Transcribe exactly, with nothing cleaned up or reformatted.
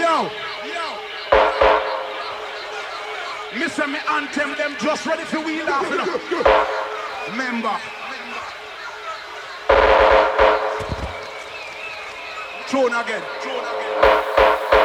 Yo, Mister Me anthem, them just ready for we laughing up. Remember. Throne again. Throne again.